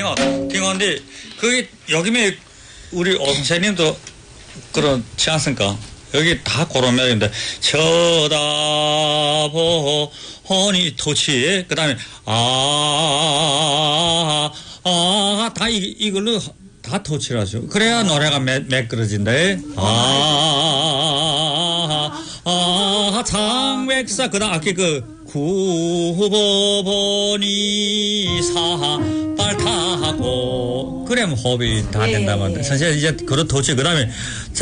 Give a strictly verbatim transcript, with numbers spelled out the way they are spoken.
딩어, 딩어인데, 그게, 여기면, 우리 엄세님도 그렇지 않습니까? 여기 다 그런 맥인데, 쳐다보니 토치, 그 다음에, 아, 아, 다 이, 이걸로 다 토치라죠. 그래야 노래가 매, 매끄러진데, 아, 아, 장백사, 그 다음, 아까 그, 구보보니 사발 타고, 그러면 호흡이 다 된다면, 사실 이제 그런 토치, 그 다음에,